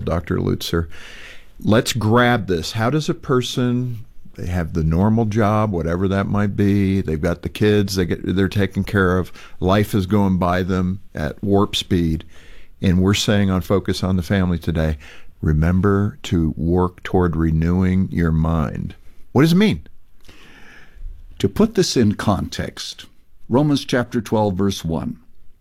world, Dr. Lutzer. Let's grab this. How does a person, they have the normal job, whatever that might be, they've got the kids, they're taken care of, life is going by them at warp speed, and we're saying on Focus on the Family today, remember to work toward renewing your mind. What does it mean? To put this in context, Romans chapter 12, verse 1.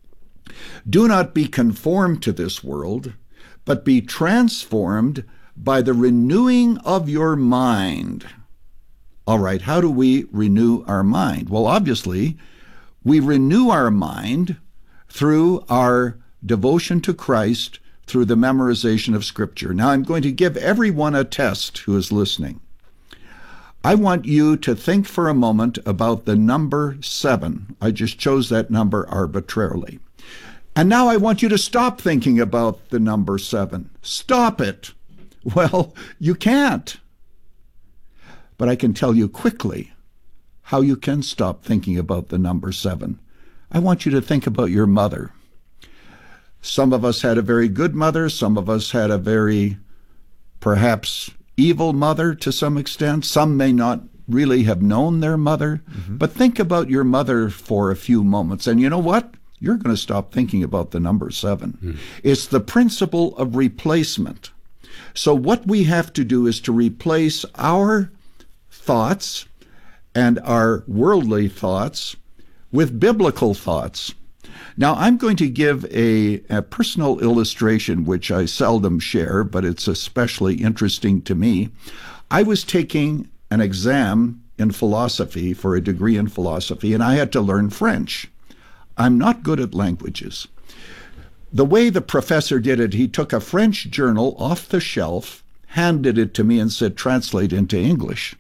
Do not be conformed to this world, but be transformed by the renewing of your mind. All right, how do we renew our mind? Well, obviously, we renew our mind through our devotion to Christ, through the memorization of Scripture. Now, I'm going to give everyone a test who is listening. I want you to think for a moment about the number 7. I just chose that number arbitrarily. And now I want you to stop thinking about the number 7. Stop it. Well, you can't. But I can tell you quickly how you can stop thinking about the number 7. I want you to think about your mother. Some of us had a very good mother. Some of us had a very, perhaps, evil mother to some extent. Some may not really have known their mother. Mm-hmm. But think about your mother for a few moments. And you know what? You're going to stop thinking about the number 7. Mm. It's the principle of replacement. So what we have to do is to replace our thoughts and our worldly thoughts with biblical thoughts. Now, I'm going to give a personal illustration, which I seldom share, but it's especially interesting to me. I was taking an exam in philosophy for a degree in philosophy, and I had to learn French. I'm not good at languages. The way the professor did it, he took a French journal off the shelf, handed it to me, and said, translate into English.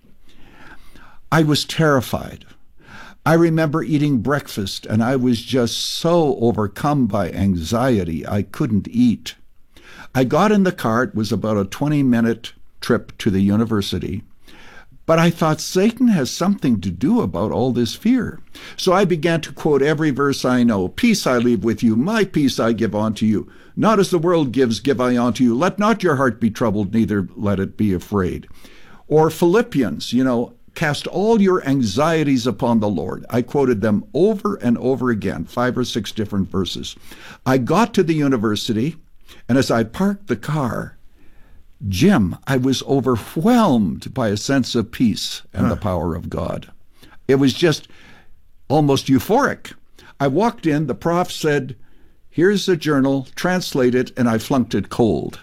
I was terrified. I remember eating breakfast, and I was just so overcome by anxiety, I couldn't eat. I got in the car. It was about a 20-minute trip to the university. But I thought Satan has something to do about all this fear. So I began to quote every verse I know. Peace I leave with you, my peace I give unto you. Not as the world gives, give I unto you. Let not your heart be troubled, neither let it be afraid. Or Philippians, cast all your anxieties upon the Lord. I quoted them over and over again, 5 or 6 different verses. I got to the university, and as I parked the car, Jim, I was overwhelmed by a sense of peace and the power of God. It was just almost euphoric. I walked in, the prof said, here's the journal, translate it, and I flunked it cold.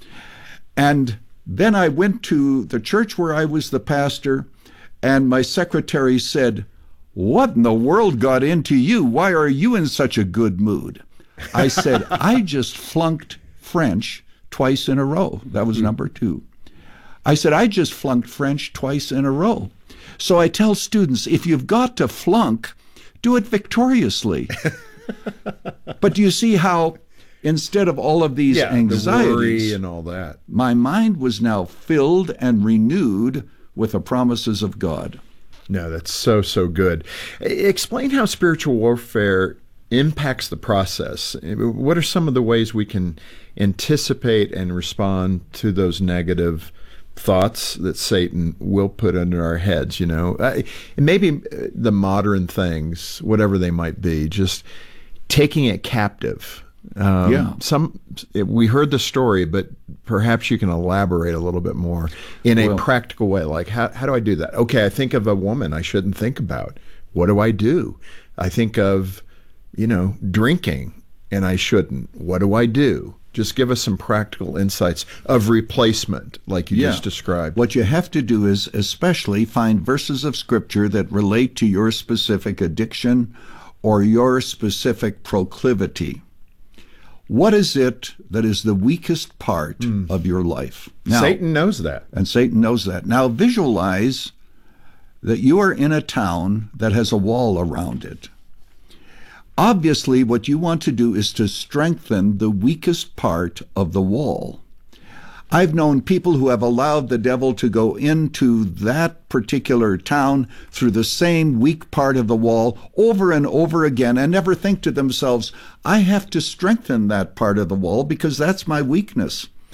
And then I went to the church where I was the pastor, and my secretary said, what in the world got into you? Why are you in such a good mood? I said, I just flunked French twice in a row. That was number 2. I said, I just flunked French twice in a row. So I tell students, if you've got to flunk, do it victoriously. But do you see how instead of all of these anxieties, the worry and all that, my mind was now filled and renewed with the promises of God. No, that's so good. Explain how spiritual warfare impacts the process. What are some of the ways we can anticipate and respond to those negative thoughts that Satan will put under our heads, And maybe the modern things, whatever they might be, just taking it captive. We heard the story, but perhaps you can elaborate a little bit more in a practical way. Like, how do I do that? Okay, I think of a woman I shouldn't think about. What do I do? I think of, drinking, and I shouldn't. What do I do? Just give us some practical insights of replacement, like you just described. What you have to do is especially find verses of Scripture that relate to your specific addiction or your specific proclivity. What is it that is the weakest part of your life? Now, Satan knows that. And Satan knows that. Now visualize that you are in a town that has a wall around it. Obviously, what you want to do is to strengthen the weakest part of the wall. I've known people who have allowed the devil to go into that particular town through the same weak part of the wall over and over again and never think to themselves, I have to strengthen that part of the wall because that's my weakness.